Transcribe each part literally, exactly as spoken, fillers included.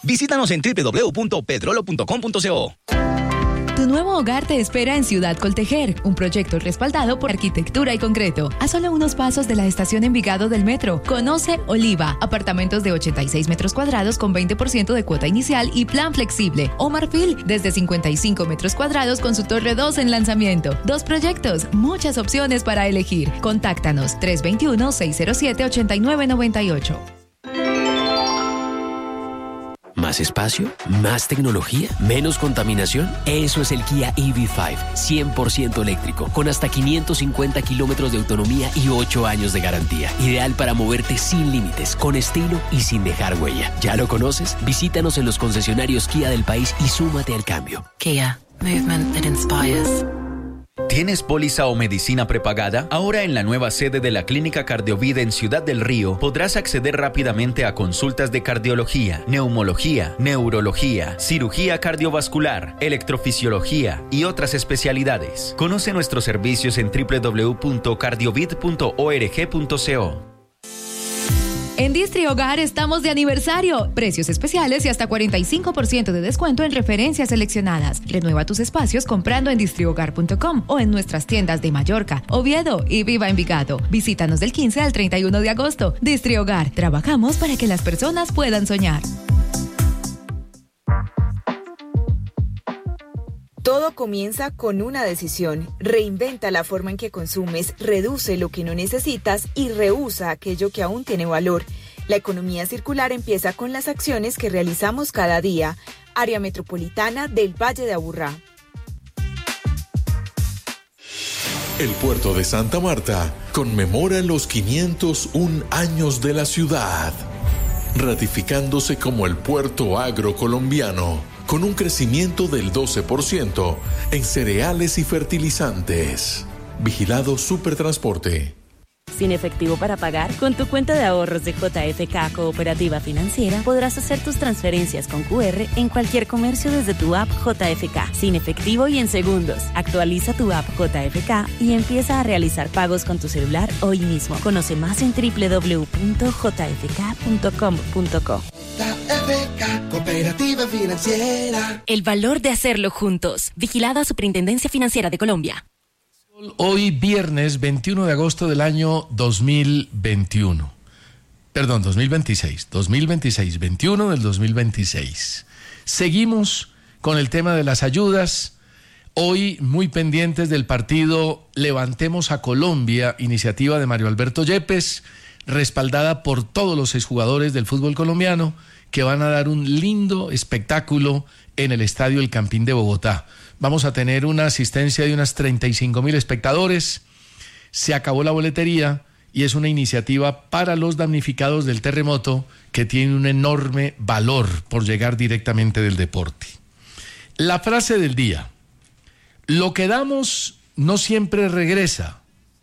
Visítanos en doble u doble u doble u punto petrolo punto com punto co. Tu nuevo hogar te espera en Ciudad Coltejer, un proyecto respaldado por Arquitectura y Concreto. A solo unos pasos de la estación Envigado del metro. Conoce Oliva, apartamentos de ochenta y seis metros cuadrados con veinte por ciento de cuota inicial y plan flexible. O Marfil, desde cincuenta y cinco metros cuadrados con su torre dos en lanzamiento. Dos proyectos, muchas opciones para elegir. Contáctanos tres dos uno, seis cero siete, ocho nueve nueve ocho. ¿Más espacio? ¿Más tecnología? ¿Menos contaminación? Eso es el Kia E V cinco, cien por ciento eléctrico, con hasta quinientos cincuenta kilómetros de autonomía y ocho años de garantía. Ideal para moverte sin límites, con estilo y sin dejar huella. ¿Ya lo conoces? Visítanos en los concesionarios Kia del país y súmate al cambio. Kia, movement that inspires. ¿Tienes póliza o medicina prepagada? Ahora en la nueva sede de la Clínica Cardiovida en Ciudad del Río podrás acceder rápidamente a consultas de cardiología, neumología, neurología, cirugía cardiovascular, electrofisiología y otras especialidades. Conoce nuestros servicios en doble u doble u doble u punto cardiovid punto org punto co. En Distri Hogar estamos de aniversario. Precios especiales y hasta cuarenta y cinco por ciento de descuento en referencias seleccionadas. Renueva tus espacios comprando en distrihogar punto com o en nuestras tiendas de Mallorca, Oviedo y Viva Envigado. Visítanos del quince al treinta y uno de agosto. Distri Hogar. Trabajamos para que las personas puedan soñar. Todo comienza con una decisión. Reinventa la forma en que consumes, reduce lo que no necesitas y rehúsa aquello que aún tiene valor. La economía circular empieza con las acciones que realizamos cada día. Área Metropolitana del Valle de Aburrá. El puerto de Santa Marta conmemora los quinientos un años de la ciudad, ratificándose como el puerto agrocolombiano, con un crecimiento del doce por ciento en cereales y fertilizantes. Vigilado Supertransporte. Sin efectivo para pagar, con tu cuenta de ahorros de J F K Cooperativa Financiera podrás hacer tus transferencias con Q R en cualquier comercio desde tu app J F K, sin efectivo y en segundos. Actualiza tu app J F K y empieza a realizar pagos con tu celular hoy mismo. Conoce más en doble u doble u doble u punto j f k punto com punto co. J F K Cooperativa Financiera. El valor de hacerlo juntos. Vigilada Superintendencia Financiera de Colombia. Hoy viernes veintiuno de agosto del año dos mil veintiuno. Perdón, dos mil veintiséis. dos mil veintiséis, veintiuno del dos mil veintiséis. Seguimos con el tema de las ayudas. Hoy muy pendientes del partido Levantemos a Colombia, iniciativa de Mario Alberto Yepes, respaldada por todos los exjugadores del fútbol colombiano, que van a dar un lindo espectáculo en el Estadio El Campín de Bogotá. Vamos a tener una asistencia de unas treinta y cinco mil espectadores. Se acabó la boletería y es una iniciativa para los damnificados del terremoto que tiene un enorme valor por llegar directamente del deporte. La frase del día: lo que damos no siempre regresa,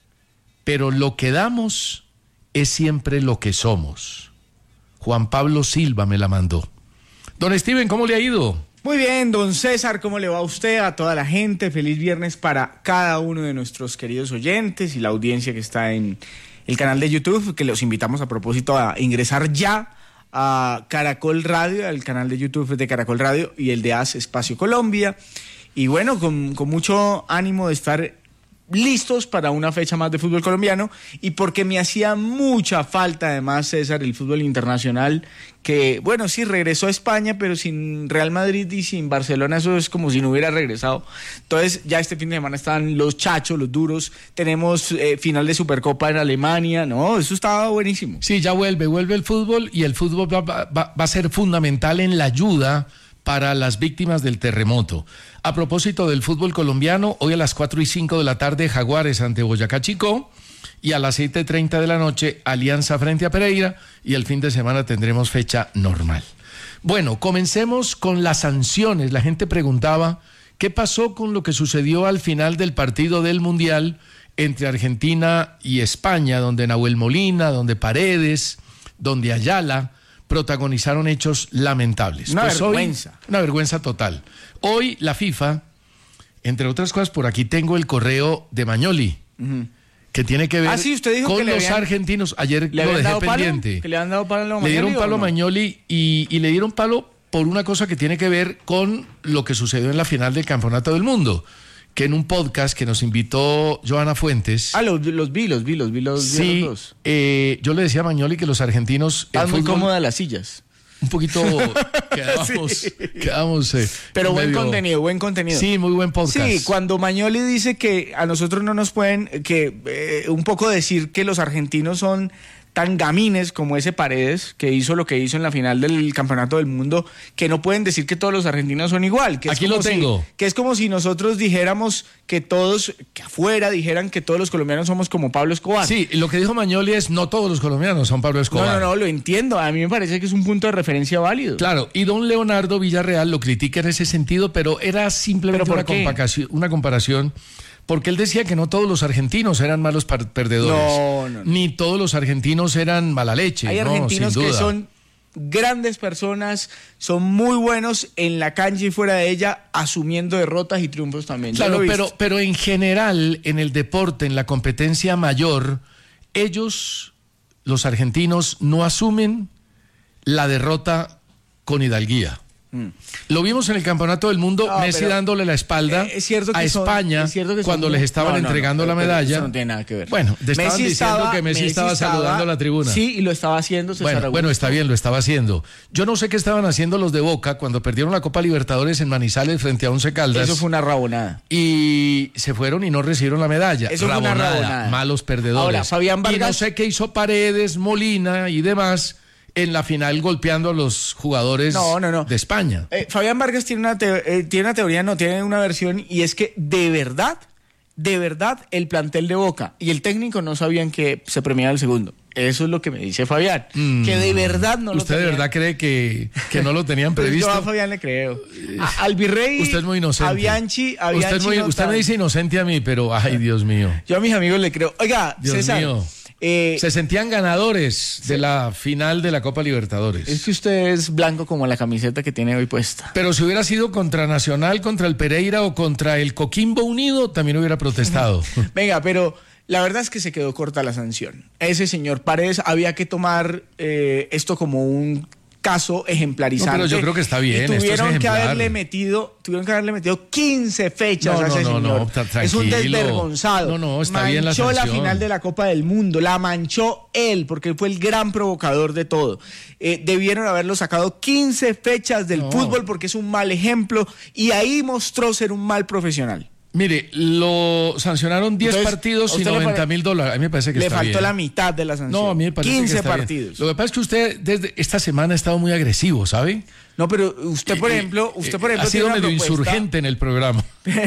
pero lo que damos es siempre lo que somos. Juan Pablo Silva me la mandó. Don Steven, ¿cómo le ha ido? Muy bien, don César, ¿cómo le va a usted, a toda la gente? Feliz viernes para cada uno de nuestros queridos oyentes y la audiencia que está en el canal de YouTube, que los invitamos a propósito a ingresar ya a Caracol Radio, al canal de YouTube de Caracol Radio y el de A S Espacio Colombia. Y bueno, con, con mucho ánimo de estar listos para una fecha más de fútbol colombiano y porque me hacía mucha falta además, César, el fútbol internacional, que bueno, sí regresó a España, pero sin Real Madrid y sin Barcelona eso es como si no hubiera regresado. Entonces ya este fin de semana están los chachos, los duros, tenemos eh, final de Supercopa en Alemania, no, eso estaba buenísimo. Sí, ya vuelve, vuelve el fútbol y el fútbol va, va, va a ser fundamental en la ayuda para las víctimas del terremoto. A propósito del fútbol colombiano, hoy a las cuatro y cinco de la tarde, Jaguares ante Boyacá Chicó, y a las siete y treinta de la noche, Alianza frente a Pereira, y el fin de semana tendremos fecha normal. Bueno, comencemos con las sanciones. La gente preguntaba, ¿qué pasó con lo que sucedió al final del partido del Mundial entre Argentina y España, donde Nahuel Molina, donde Paredes, donde Ayala protagonizaron hechos lamentables? Una pues vergüenza. Hoy, una vergüenza total. Hoy la FIFA, entre otras cosas, por aquí tengo el correo de Magnoli, uh-huh, que tiene que ver ah, sí, usted dijo con que los habían, argentinos. Ayer ¿le lo dejé dado pendiente. Palo? ¿Que le han dado palo a Le dieron palo no? a Magnoli y, y le dieron palo por una cosa que tiene que ver con lo que sucedió en la final del Campeonato del Mundo, que en un podcast que nos invitó Joana Fuentes... Ah, los, los vi, los vi, los vi los, sí, vi los dos. Eh, yo le decía a Magnoli que los argentinos... Están muy fútbol, cómodas las sillas. Un poquito quedamos... sí. quedamos eh, Pero buen medio... contenido, buen contenido. Sí, muy buen podcast. Sí, cuando Magnoli dice que a nosotros no nos pueden... que eh, un poco decir que los argentinos son... tan gamines como ese Paredes, que hizo lo que hizo en la final del Campeonato del Mundo, que no pueden decir que todos los argentinos son igual. Que es Aquí como lo tengo. Si, que es como si nosotros dijéramos que todos, que afuera dijeran que todos los colombianos somos como Pablo Escobar. Sí, lo que dijo Magnoli es no todos los colombianos son Pablo Escobar. No, no, no, lo entiendo. A mí me parece que es un punto de referencia válido. Claro, y don Leonardo Villarreal lo critica en ese sentido, pero era simplemente ¿Pero una, comparación, una comparación... Porque él decía que no todos los argentinos eran malos perdedores, no, no, no. ni todos los argentinos eran mala leche. Hay no, argentinos sin duda. que son grandes personas, son muy buenos en la cancha y fuera de ella, asumiendo derrotas y triunfos también. Claro, pero, pero en general, en el deporte, en la competencia mayor, ellos, los argentinos, no asumen la derrota con hidalguía. Mm. Lo vimos en el Campeonato del Mundo, no, Messi dándole la espalda eh, es cierto que a son, España es cierto que cuando son, les estaban no, no, entregando no, la medalla. Eso no tiene nada que ver. Bueno, te estaban Messi diciendo estaba, que Messi, Messi estaba, estaba saludando a la tribuna. Sí, y lo estaba haciendo César bueno, Augusto. Bueno, está bien, lo estaba haciendo. Yo no sé qué estaban haciendo los de Boca cuando perdieron la Copa Libertadores en Manizales frente a Once Caldas. Eso fue una rabonada. Y se fueron y no recibieron la medalla. Eso rabonada, fue una rabonada. Malos perdedores. Ahora, Fabián Vargas... Y no sé qué hizo Paredes, Molina y demás en la final golpeando a los jugadores no, no, no. de España. Eh, Fabián Vargas tiene una, te eh, tiene una teoría, no, tiene una versión, y es que de verdad, de verdad, el plantel de Boca y el técnico no sabían que se premiaba el segundo. Eso es lo que me dice Fabián, mm. que de verdad no lo ¿Usted tenían. de verdad cree que, que no lo tenían previsto? Yo a Fabián le creo. A, al Virrey, usted es muy inocente. A Bianchi, a Bianchi usted, es muy, no usted me dice inocente a mí, pero ay, Dios mío. Yo a mis amigos le creo. Oiga, Dios César. mío. Eh, se sentían ganadores de la final de la Copa Libertadores. Es que usted es blanco como la camiseta que tiene hoy puesta. Pero si hubiera sido contra Nacional, contra el Pereira o contra el Coquimbo Unido, también hubiera protestado. Venga, pero la verdad es que se quedó corta la sanción. Ese señor Paredes había que tomar eh, esto como un caso ejemplarizante. No, pero yo creo que está bien. Y tuvieron esto es que haberle metido, tuvieron que haberle metido quince fechas no, a ese no, señor. No, no, es un desvergonzado. No, no, está manchó bien la sanción. la final de la Copa del Mundo, la manchó él, porque él fue el gran provocador de todo. Eh, debieron haberlo sacado quince fechas del no. fútbol porque es un mal ejemplo y ahí mostró ser un mal profesional. Mire, lo sancionaron diez Entonces, partidos y noventa mil dólares. A mí me parece que le está bien. Le faltó la mitad de la sanción. No, a mí me parece quince que está partidos. Bien. Lo que pasa es que usted desde esta semana ha estado muy agresivo, ¿sabe? No, pero usted, por ejemplo, usted, por ejemplo, ha sido medio propuesta... insurgente en el programa.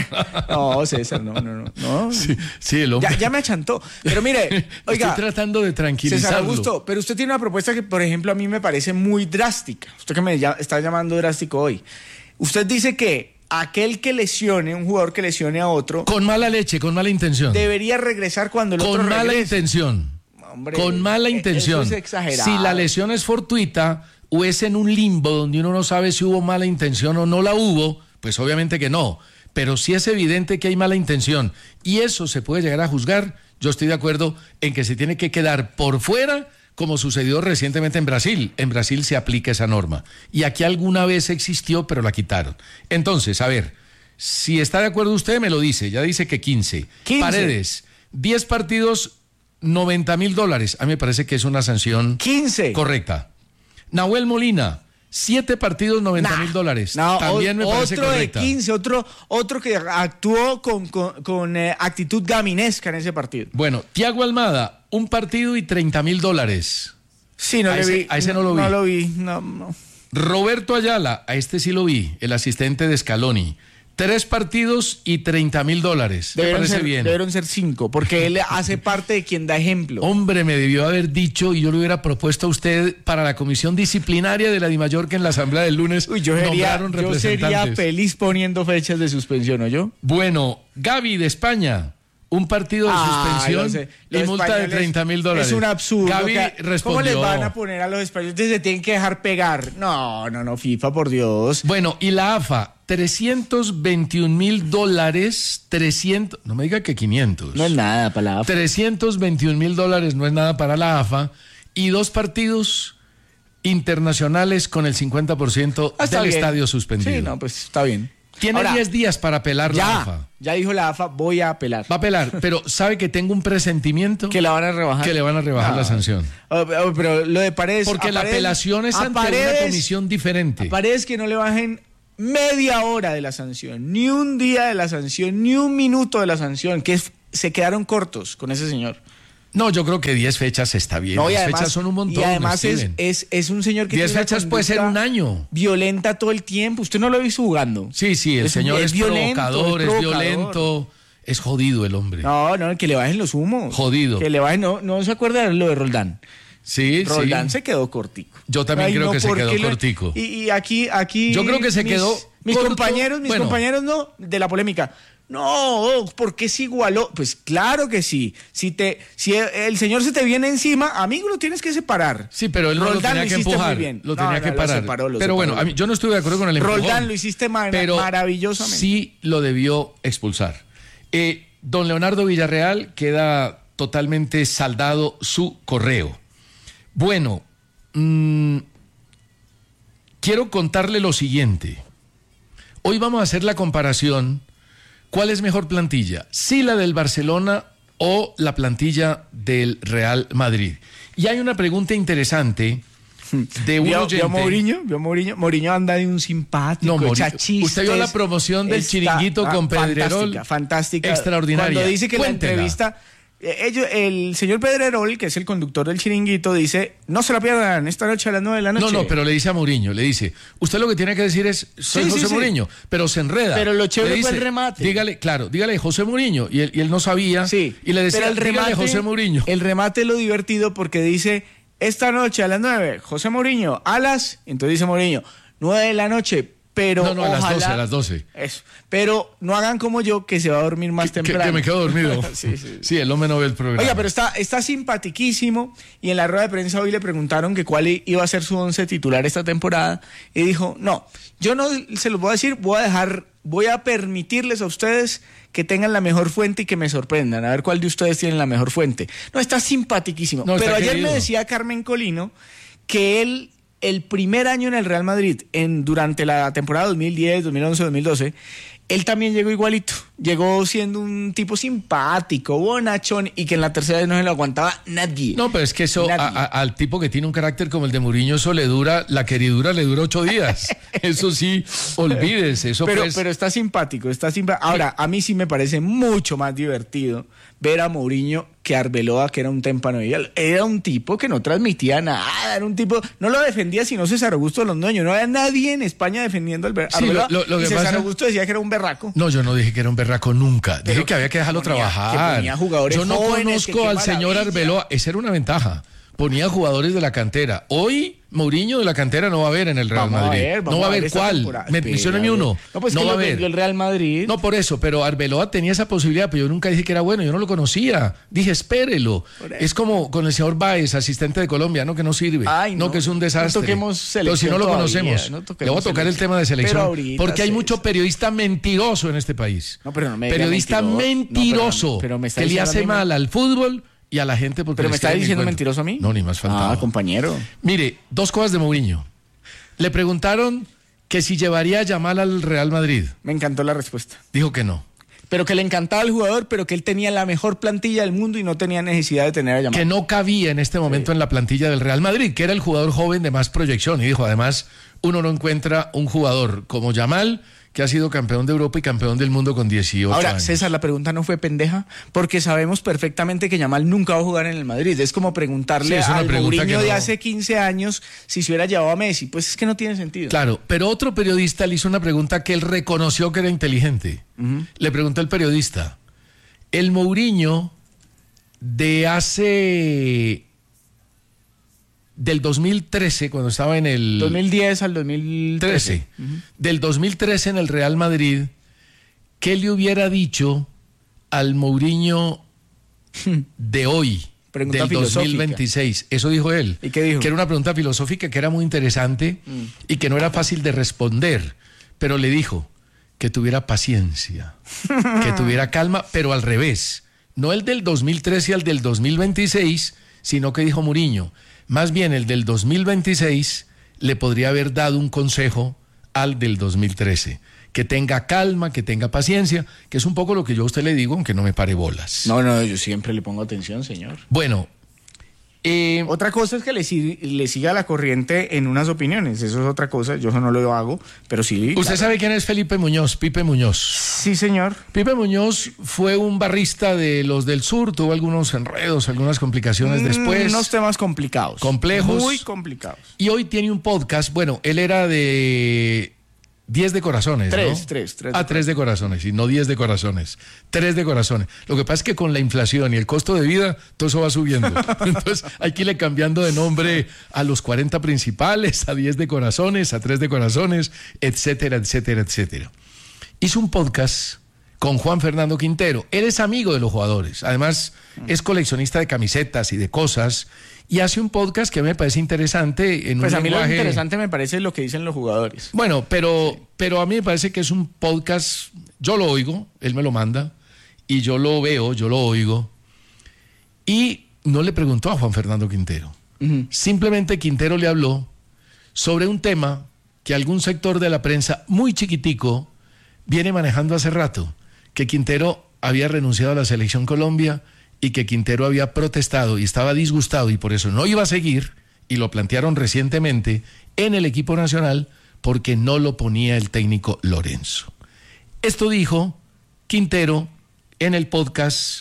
No, César, no, no, no. no. Sí, sí, el hombre. Ya, ya me achantó. Pero mire, oiga. Estoy tratando de tranquilizarlo. César Augusto, pero usted tiene una propuesta que, por ejemplo, a mí me parece muy drástica. Usted que me ya, está llamando drástico hoy. Usted dice que aquel que lesione, un jugador que lesione a otro... Con mala leche, con mala intención. Debería regresar cuando el con otro regrese. Con mala intención. Hombre, con mala intención. Eso es exagerado. Si la lesión es fortuita o es en un limbo donde uno no sabe si hubo mala intención o no la hubo, pues obviamente que no. Pero si es evidente que hay mala intención y eso se puede llegar a juzgar, yo estoy de acuerdo en que se tiene que quedar por fuera, como sucedió recientemente en Brasil. En Brasil se aplica esa norma. Y aquí alguna vez existió, pero la quitaron. Entonces, a ver, si está de acuerdo usted, me lo dice. Ya dice que quince. quince. Paredes, diez partidos, noventa mil dólares. A mí me parece que es una sanción quince. Correcta. Nahuel Molina, siete partidos, noventa mil dólares. No, también me parece otro correcta. de quince, otro, otro que actuó con, con, con eh, actitud gaminesca en ese partido. Bueno, Thiago Almada, un partido y treinta mil dólares. Sí, no a le ese, vi. A ese no, no lo vi. No lo vi, no, no. Roberto Ayala, a este sí lo vi, el asistente de Scaloni. Tres partidos y treinta mil dólares. Me parece ser, bien. Debieron ser cinco, porque él hace parte de quien da ejemplo. Hombre, me debió haber dicho y yo le hubiera propuesto a usted para la comisión disciplinaria de la DIMAYOR en la asamblea del lunes. Uy, yo sería, yo sería feliz poniendo fechas de suspensión, ¿o yo? Bueno, Gaby de España. Un partido de ah, suspensión y multa de treinta mil dólares. Es un absurdo. Gaby que, respondió. ¿Cómo les van a poner a los españoles? Se tienen que dejar pegar. No, no, no, FIFA, por Dios. Bueno, y la A F A, trescientos veintiún mil dólares, trescientos, no me diga que quinientos. No es nada para la A F A. trescientos veintiún mil dólares no es nada para la A F A. Y dos partidos internacionales con el cincuenta por ciento Ah, está del bien. estadio suspendido. Sí, no, pues está bien. Tiene Ahora, diez días para apelar ya, la A F A. Ya dijo la A F A, voy a apelar. Va a apelar, pero sabe que tengo un presentimiento Que la van a rebajar. que le van a rebajar Ah. la sanción. Oh, oh, pero lo de Paredes... Porque a la Paredes- apelación es a ante una Paredes- comisión diferente. a Paredes que no le bajen media hora de la sanción, ni un día de la sanción, ni un minuto de la sanción, que es- se quedaron cortos con ese señor. No, yo creo que diez fechas está bien. No, y diez además, fechas son un montón. y además es, Steven. es, es un señor que diez tiene una fechas puede ser conducta un año. violenta todo el tiempo. Usted no lo ha visto jugando. Sí, sí, el Es un- señor es es, violento, provocador, es es, provocador. violento, es jodido el hombre. No, no, que le bajen los humos. Jodido. Que le bajen, no, no se acuerda de lo de Roldán. Sí, Roldán sí. se quedó cortico. Yo también Ay, creo no, que se ¿por quedó qué lo- cortico. Y, y aquí, aquí. Yo creo que se mis- quedó Mis corto. compañeros, mis Bueno. compañeros no, de la polémica. No, ¿por qué se igualó? Pues claro que sí. Si te, si el señor se te viene encima, amigo, lo tienes que separar. Sí, pero él no Roldán lo tenía lo que hiciste empujar, muy bien. lo No, tenía no, que lo parar. separó, lo pero separó. bueno, a mí- yo no estuve de acuerdo con el empujón. Roldán lo hiciste ma- pero maravillosamente. sí lo debió expulsar. Eh, don Leonardo Villarreal queda totalmente saldado su correo. Bueno, mmm, quiero contarle lo siguiente. Hoy vamos a hacer la comparación. ¿Cuál es mejor plantilla? ¿Sí la del Barcelona o la plantilla del Real Madrid? Y hay una pregunta interesante de un ¿Vio, oyente. vio a Mourinho? ¿Vio a Mourinho? Mourinho anda de un simpático, No, Mourinho. echa chistes. ¿Usted vio la promoción del Está- chiringuito con ah, Pedrerol? Fantástica, fantástica. Extraordinaria. Cuando dice que Cuéntela. la entrevista... eh, ellos- el señor Pedrerol, que es el conductor del chiringuito, dice, no se la pierdan esta noche a las nueve de la noche. No, no, pero le dice a Mourinho, le dice, usted lo que tiene que decir es, soy Sí, sí, José sí. Mourinho, pero se enreda. Pero lo chévere Le fue dice, el remate. Dígale, claro, dígale José Mourinho, y él, y él no sabía, Sí, y le decía, pero el dígale remate, José Mourinho. El remate es lo divertido porque dice, esta noche a las nueve, José Mourinho, a las, entonces dice Mourinho, nueve de la noche, pero No, no, a las ojalá- doce, a las doce. Eso, pero no hagan como yo, que se va a dormir más Que, temprano. que me quedo dormido. sí, sí. Sí, el hombre no ve el programa. Oiga, pero está, está simpatiquísimo y en la rueda de prensa hoy le preguntaron que cuál i- iba a ser su once titular esta temporada y dijo, no, yo no se los voy a decir, voy a dejar, voy a permitirles a ustedes que tengan la mejor fuente y que me sorprendan, a ver cuál de ustedes tiene la mejor fuente. No, está simpatiquísimo. No, está pero ayer querido. me decía Carmen Colino que él, el primer año en el Real Madrid, en, durante la temporada dos mil diez, dos mil once, dos mil doce, él también llegó igualito. Llegó siendo un tipo simpático, bonachón, y que en la tercera vez no se lo aguantaba nadie. No, pero es que eso, a- a- al tipo que tiene un carácter como el de Mourinho, eso le dura, la queridura le dura ocho días. Eso sí, olvídese, eso pero, pues... pero está simpático, está simpático. Ahora, a mí sí me parece mucho más divertido ver a Mourinho que a Arbeloa, que era un témpano. Y él era un tipo que no transmitía nada, era un tipo, no lo defendía sino César Augusto de los Dueños. No había nadie en España defendiendo al Ber- Sí, Arbeloa. lo- lo- lo y que César pasa- Augusto decía que era un berraco. No, yo no dije que era un berraco nunca. Dije Pero que había que dejarlo que ponía- trabajar. que ponía jugadores yo no jóvenes, que conozco qué al señor maravilla. Arbeloa. Esa era una ventaja. Ponía jugadores de la cantera. Hoy, Mourinho de la cantera no va a haber en el Real Vamos a Madrid. ver, vamos no va a a ver haber esta cuál. temporada. Me, Espera, mencióneme a ver. uno. No, pues no que va a lo haber. vendió el Real Madrid. No, por eso, pero Arbeloa tenía esa posibilidad, pero yo nunca dije que era bueno, yo no lo conocía. Dije, espérelo. Por eso. Es como con el señor Báez, asistente de Colombia, no que no sirve. Ay, no. no. que es un desastre. No toquemos Pero si selección no lo todavía, conocemos. no toquemos Le voy a tocar el selección. tema de selección. Pero ahorita, Porque hay César. mucho periodista mentiroso en este país. No, pero no me diga periodista mentiroso. mentiroso No, pero- pero me está que le diciendo hace a mí- mal al fútbol y a la gente porque Pero le me está escriben diciendo mi cuento. mentiroso a mí. No, ni más faltaba. Ah, compañero. Mire, dos cosas de Mourinho. Le preguntaron que si llevaría a Yamal al Real Madrid. Me encantó la respuesta. Dijo que no. Pero que le encantaba el jugador, pero que él tenía la mejor plantilla del mundo y no tenía necesidad de tener a Yamal. Que no cabía en este momento en la plantilla del Real Madrid, que era el jugador joven de más proyección. Y dijo, además, uno no encuentra un jugador como Yamal, que ha sido campeón de Europa y campeón del mundo con dieciocho Ahora, años. César, la pregunta no fue pendeja, porque sabemos perfectamente que Yamal nunca va a jugar en el Madrid. Es como preguntarle Sí, es una al pregunta Mourinho que de no- hace quince años si se hubiera llevado a Messi. Pues es que no tiene sentido. Claro, pero otro periodista le hizo una pregunta que él reconoció que era inteligente. Ujú. Le preguntó el periodista, el Mourinho de hace... del dos mil trece, cuando estaba en el... dos mil diez al dos mil trece. trece, del dos mil trece en el Real Madrid, ¿qué le hubiera dicho al Mourinho de hoy, Pregunta del filosófica. dos mil veintiséis? Eso dijo él. ¿Y qué dijo? Que era una pregunta filosófica que era muy interesante Mm. y que no era fácil de responder, pero le dijo que tuviera paciencia, que tuviera calma, pero al revés. No el del dos mil trece al del dos mil veintiséis, sino que dijo Mourinho, Más bien el del dos mil veintiséis le podría haber dado un consejo al del dos mil trece. Que tenga calma, que tenga paciencia, que es un poco lo que yo a usted le digo, aunque no me pare bolas. No, no, yo siempre le pongo atención, señor. Bueno. Eh, otra cosa es que le, le siga la corriente en unas opiniones, eso es otra cosa, yo eso no lo hago, pero sí. ¿Usted claro. sabe quién es Felipe Muñoz, Pipe Muñoz? Sí, señor. Pipe Muñoz fue un barrista de los del sur, tuvo algunos enredos, algunas complicaciones mm, después. Unos temas complicados. Complejos. Muy complicados. Y hoy tiene un podcast, bueno, él era de diez de corazones, tres, ¿no? Tres, tres. Ah, tres de corazones, y no diez de corazones. Tres de corazones. Lo que pasa es que con la inflación y el costo de vida, todo eso va subiendo. Entonces hay que irle cambiando de nombre a los cuarenta principales, a diez de corazones, a tres de corazones, etcétera, etcétera, etcétera. Hizo un podcast con Juan Fernando Quintero. Él es amigo de los jugadores. Además, es coleccionista de camisetas y de cosas. Y hace un podcast que me parece interesante en pues un a mí lenguaje... lo interesante me parece lo que dicen los jugadores. Bueno, pero, sí. pero a mí me parece que es un podcast, yo lo oigo, él me lo manda, y yo lo veo, yo lo oigo, y no le preguntó a Juan Fernando Quintero. Uh-huh. Simplemente Quintero le habló sobre un tema que algún sector de la prensa muy chiquitico viene manejando hace rato, que Quintero había renunciado a la Selección Colombia y que Quintero había protestado y estaba disgustado y por eso no iba a seguir, y lo plantearon recientemente en el equipo nacional porque no lo ponía el técnico Lorenzo. Esto dijo Quintero en el podcast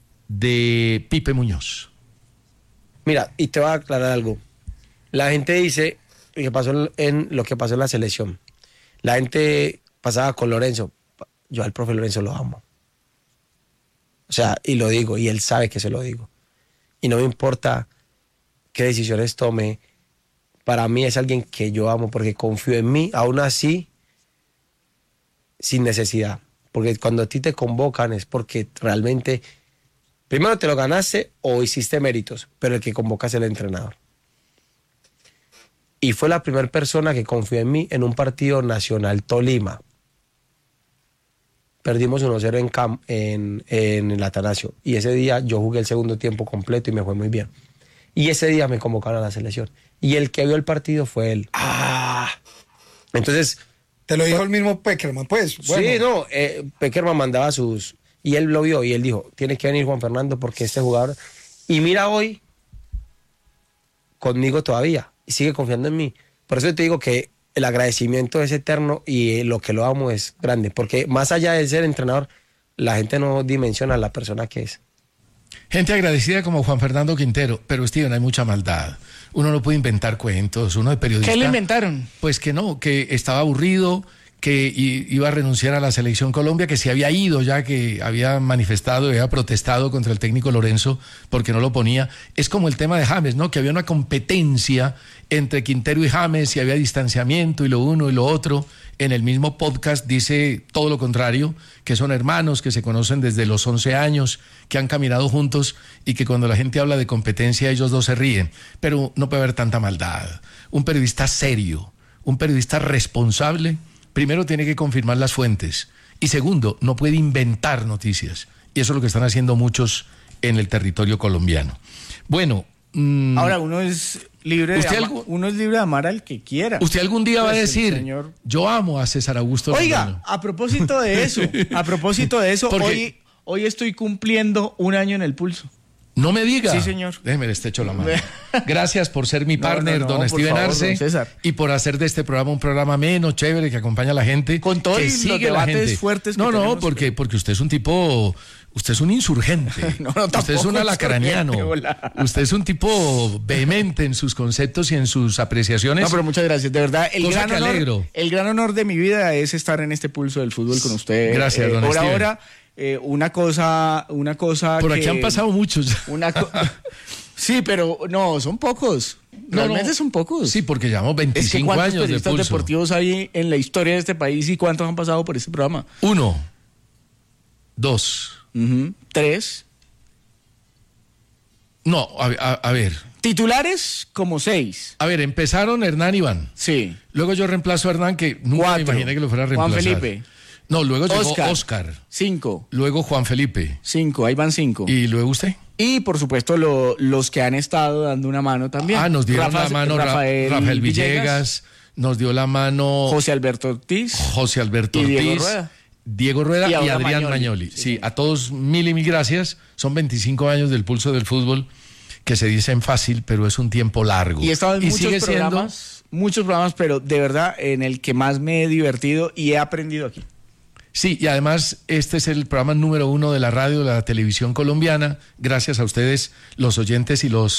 de Pipe Muñoz. Mira, y te voy a aclarar algo. La gente dice que pasó en lo que pasó en la selección. La gente pasaba con Lorenzo. Yo al profe Lorenzo lo amo. O sea, y lo digo, y él sabe que se lo digo. Y no me importa qué decisiones tome. Para mí es alguien que yo amo porque confío en mí, aún así, sin necesidad. Porque cuando a ti te convocan es porque realmente, primero te lo ganaste o hiciste méritos, pero el que convoca es el entrenador. Y fue la primera persona que confió en mí en un partido nacional Tolima. Perdimos uno cero en, Cam, en, en el Atanasio. Y ese día yo jugué el segundo tiempo completo y me fue muy bien. Y ese día me convocaron a la selección. Y el que vio el partido fue él. Ah. Entonces... Te lo dijo el mismo Peckerman, pues. Bueno. Sí, no. Eh, Peckerman mandaba sus... Y él lo vio y él dijo, tiene que venir Juan Fernando porque este jugador... Y mira hoy, conmigo todavía. Y sigue confiando en mí. Por eso te digo que el agradecimiento es eterno y lo que lo amo es grande, porque más allá de ser entrenador, la gente no dimensiona la persona que es. Gente agradecida como Juan Fernando Quintero, pero Steven, hay mucha maldad. Uno no puede inventar cuentos, uno de periodista... ¿Qué le inventaron? Pues que no, que estaba aburrido, que iba a renunciar a la Selección Colombia, que se había ido ya, que había manifestado, había protestado contra el técnico Lorenzo porque no lo ponía. Es como el tema de James, ¿no? Que había una competencia entre Quintero y James y había distanciamiento y lo uno y lo otro. En el mismo podcast dice todo lo contrario, que son hermanos, que se conocen desde los once años, que han caminado juntos y que cuando la gente habla de competencia ellos dos se ríen. Pero no puede haber tanta maldad. Un periodista serio, un periodista responsable, primero tiene que confirmar las fuentes y segundo, no puede inventar noticias. Y eso es lo que están haciendo muchos en el territorio colombiano. Bueno... Mmm, ahora uno es libre de ama, uno es libre de amar al que quiera. Usted algún día pues va a decir, señor... yo amo a César Augusto Oiga, Londoño. A propósito de eso, a propósito de eso, hoy, hoy estoy cumpliendo un año en el Pulso. No me diga. Sí, señor. Déjeme le estrecho la mano. Gracias por ser mi partner, no, no, no, don Steven favor, Arce, don César. Y por hacer de este programa un programa menos chévere que acompaña a la gente. Con todos los sigue debates la gente. fuertes que No, no, tenemos, porque, pero... porque usted es un tipo... Usted es un insurgente. no, no, usted es un alacraneano. Insurgente, usted es un tipo vehemente en sus conceptos y en sus apreciaciones. No, pero muchas gracias. De verdad, el, gran honor, alegro. el gran honor de mi vida es estar en este Pulso del Fútbol con usted. Gracias, eh, don Por Steven. ahora, eh, una cosa, una cosa Por que, aquí han pasado muchos. Una co- sí, pero no, son pocos. Realmente no, no. son pocos. Sí, porque llevamos veinticinco es que ¿cuántos años de periodistas Pulso? deportivos hay en la historia de este país y cuántos han pasado por este programa? Uno. Dos. Uh-huh. Tres. No, a, a, a ver. Titulares como seis. A ver, empezaron Hernán Iván. Sí. Luego yo reemplazo a Hernán, que nunca Cuatro. me imaginé que lo fuera a reemplazar. Juan Felipe. No, luego llegó Oscar. Oscar. Cinco. Luego Juan Felipe. Cinco, ahí van cinco. ¿Y luego usted? Y por supuesto lo- los que han estado dando una mano también. Ah, nos dieron Rafa- la mano Ra- Rafael, Rafael, Villegas, nos dio la mano José Alberto Ortiz, José Alberto y Ortiz, Diego Rueda. Diego Rueda Y y, ahora Adrián Magnoli. Magnoli. Sí, a todos mil y mil gracias. Son veinticinco años del pulso del fútbol, que se dicen fácil, pero es un tiempo largo. Y he estado en muchos sigue siendo- programas, muchos programas, pero de verdad en el que más me he divertido y he aprendido aquí. Sí, y además este es el programa número uno de la radio, de la televisión colombiana. Gracias a ustedes, los oyentes y los